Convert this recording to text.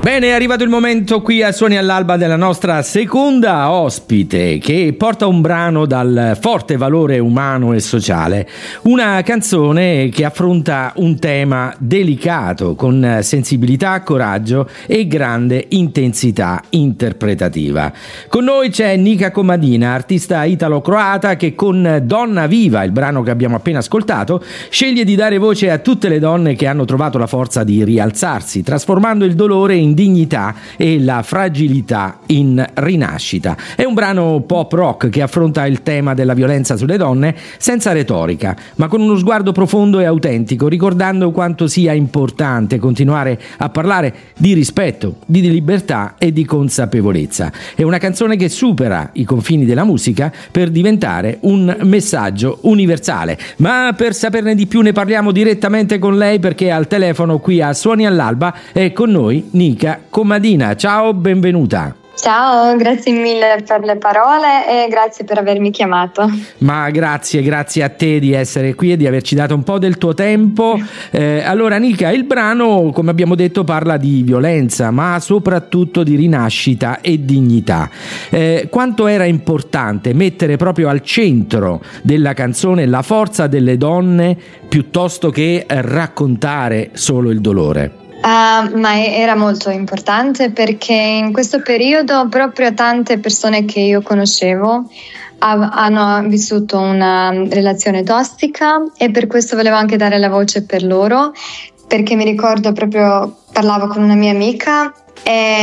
Bene, è arrivato il momento qui a Suoni all'Alba della nostra seconda ospite, che porta un brano dal forte valore umano e sociale, una canzone che affronta un tema delicato con sensibilità, coraggio e grande intensità interpretativa. Con noi c'è Nika Komadina, artista italo-croata che con Donna Viva, il brano che abbiamo appena ascoltato, sceglie di dare voce a tutte le donne che hanno trovato la forza di rialzarsi, trasformando il dolore in dignità e la fragilità in rinascita. È un brano pop rock che affronta il tema della violenza sulle donne senza retorica, ma con uno sguardo profondo e autentico, ricordando quanto sia importante continuare a parlare di rispetto, di libertà e di consapevolezza. È una canzone che supera i confini della musica per diventare un messaggio universale. Ma per saperne di più ne parliamo direttamente con lei, perché al telefono qui a Suoni all'Alba è con noi Nika Komadina. Ciao, benvenuta. Ciao, grazie mille per le parole e grazie per avermi chiamato. Ma grazie a te di essere qui e di averci dato un po' del tuo tempo. Allora Nika, il brano, come abbiamo detto, parla di violenza, ma soprattutto di rinascita e dignità. Quanto era importante mettere proprio al centro della canzone la forza delle donne piuttosto che raccontare solo il dolore? Ma era molto importante, perché in questo periodo proprio tante persone che io conoscevo hanno vissuto una relazione tossica, e per questo volevo anche dare la voce per loro, perché mi ricordo proprio, parlavo con una mia amica e